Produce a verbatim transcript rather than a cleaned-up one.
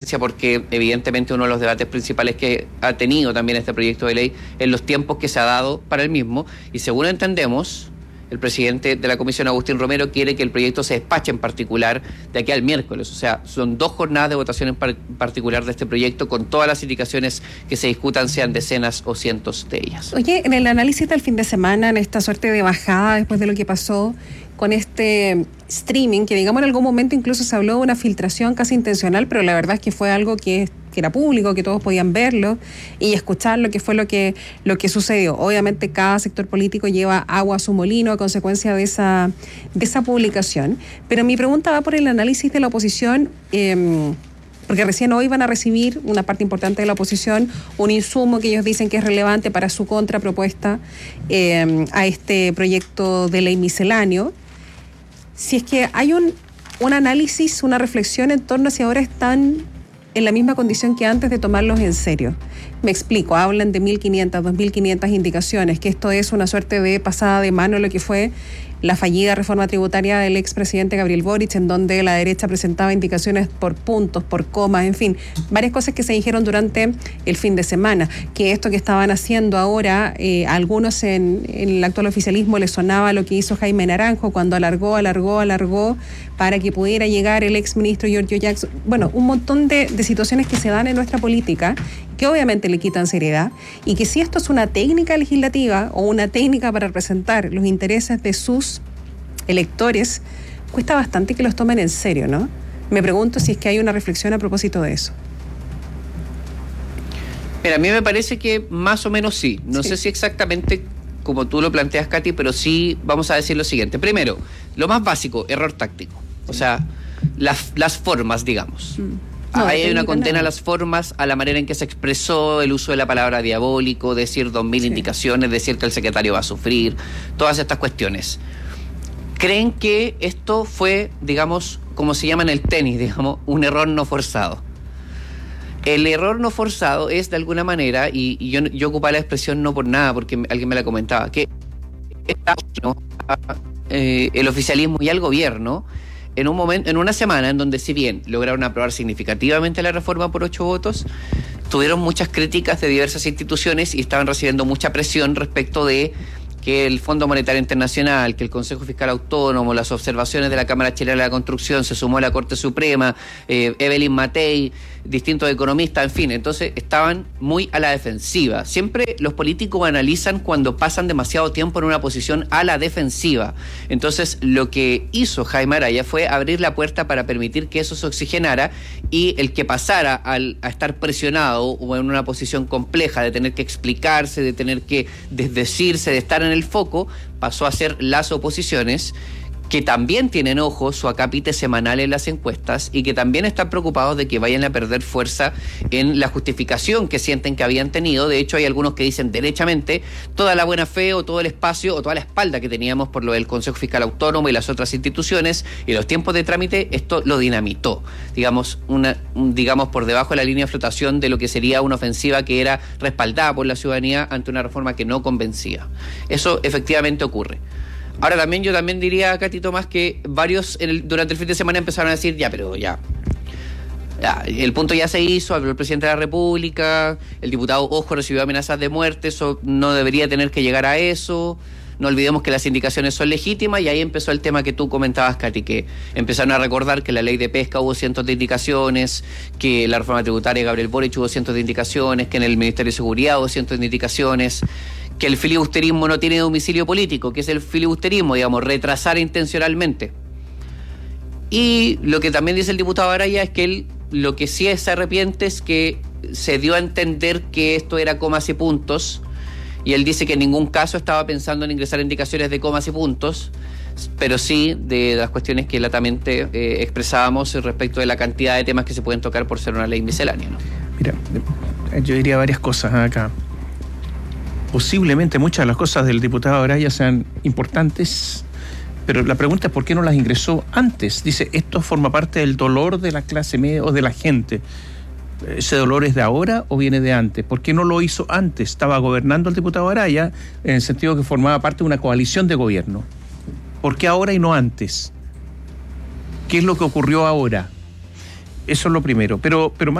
urgencia porque evidentemente uno de los debates principales que ha tenido también este proyecto de ley es los tiempos que se ha dado para el mismo, y según entendemos, el presidente de la comisión, Agustín Romero, quiere que el proyecto se despache en particular de aquí al miércoles. O sea, son dos jornadas de votación en par- particular de este proyecto, con todas las indicaciones que se discutan, sean decenas o cientos de ellas. Oye, en el análisis del fin de semana, en esta suerte de bajada después de lo que pasó con este streaming, que digamos en algún momento incluso se habló de una filtración casi intencional, pero la verdad es que fue algo que, que era público, que todos podían verlo y escucharlo, que fue lo que, lo que sucedió. Obviamente cada sector político lleva agua a su molino a consecuencia de esa, de esa publicación, pero mi pregunta va por el análisis de la oposición, eh, porque recién hoy van a recibir una parte importante de la oposición un insumo que ellos dicen que es relevante para su contrapropuesta eh, a este proyecto de ley misceláneo. Si es que hay un, un análisis, una reflexión en torno a si ahora están en la misma condición que antes de tomarlos en serio. Me explico, hablan de mil quinientas, dos mil quinientas indicaciones, que esto es una suerte de pasada de mano lo que fue la fallida reforma tributaria del expresidente Gabriel Boric, en donde la derecha presentaba indicaciones por puntos, por comas, en fin, varias cosas que se dijeron durante el fin de semana, que esto que estaban haciendo ahora, eh, a algunos en, en el actual oficialismo les sonaba lo que hizo Jaime Naranjo cuando alargó, alargó, alargó, para que pudiera llegar el exministro Giorgio Jackson. Bueno, un montón de, de situaciones que se dan en nuestra política, que obviamente le quitan seriedad, y que si esto es una técnica legislativa o una técnica para representar los intereses de sus electores, cuesta bastante que los tomen en serio, ¿no? Me pregunto si es que hay una reflexión a propósito de eso. Mira, a mí me parece que más o menos sí. No sí. sé si exactamente como tú lo planteas, Katy, pero sí vamos a decir lo siguiente. Primero, lo más básico, error táctico. O sea, las, las formas, digamos. Mm. No, Ahí hay una condena nada. a las formas, a la manera en que se expresó, el uso de la palabra diabólico, decir dos mil sí. indicaciones, decir que el secretario va a sufrir, todas estas cuestiones. ¿Creen que esto fue, digamos, como se llama en el tenis, digamos, un error no forzado? El error no forzado es, de alguna manera, y, y yo, yo ocupaba la expresión no por nada, porque alguien me la comentaba, que ¿no? eh, el oficialismo y el gobierno, en un momento, en una semana en donde, si bien lograron aprobar significativamente la reforma por ocho votos, tuvieron muchas críticas de diversas instituciones y estaban recibiendo mucha presión respecto de que el Fondo Monetario Internacional, que el Consejo Fiscal Autónomo, las observaciones de la Cámara Chilena de la Construcción, se sumó a la Corte Suprema, eh, Evelyn Matei, distintos economistas, en fin, entonces estaban muy a la defensiva. Siempre los políticos analizan cuando pasan demasiado tiempo en una posición a la defensiva. Entonces, lo que hizo Jaime Araya fue abrir la puerta para permitir que eso se oxigenara, y el que pasara al, a estar presionado o en una posición compleja de tener que explicarse, de tener que desdecirse, de estar en el foco, pasó a ser las oposiciones, que también tienen ojo su acápite semanal en las encuestas y que también están preocupados de que vayan a perder fuerza en la justificación que sienten que habían tenido. De hecho, hay algunos que dicen derechamente toda la buena fe o todo el espacio o toda la espalda que teníamos por lo del Consejo Fiscal Autónomo y las otras instituciones y los tiempos de trámite, esto lo dinamitó, digamos, una, digamos por debajo de la línea de flotación de lo que sería una ofensiva que era respaldada por la ciudadanía ante una reforma que no convencía. Eso efectivamente ocurre. Ahora también yo también diría, Katy Tomás, que varios en el, durante el fin de semana empezaron a decir, ya, pero ya, ya, el punto ya se hizo, habló el presidente de la República, el diputado Ojo recibió amenazas de muerte, eso no debería tener que llegar a eso, no olvidemos que las indicaciones son legítimas, y ahí empezó el tema que tú comentabas, Katy, que empezaron a recordar que en la ley de pesca hubo cientos de indicaciones, que la reforma tributaria de Gabriel Boric hubo cientos de indicaciones, que en el Ministerio de Seguridad hubo cientos de indicaciones, que el filibusterismo no tiene domicilio político, que es el filibusterismo, digamos, retrasar intencionalmente. Y lo que también dice el diputado Araya es que él lo que sí se arrepiente es que se dio a entender que esto era comas y puntos, y él dice que en ningún caso estaba pensando en ingresar indicaciones de comas y puntos, pero sí de las cuestiones que latamente eh, expresábamos respecto de la cantidad de temas que se pueden tocar por ser una ley miscelánea, ¿no? Mira, yo diría varias cosas acá. Posiblemente muchas de las cosas del diputado Araya sean importantes, pero la pregunta es por qué no las ingresó antes. Dice, esto forma parte del dolor de la clase media o de la gente. ¿Ese dolor es de ahora o viene de antes? ¿Por qué no lo hizo antes? Estaba gobernando el diputado Araya en el sentido que formaba parte de una coalición de gobierno. ¿Por qué ahora y no antes? ¿Qué es lo que ocurrió ahora? Eso es lo primero. Pero, pero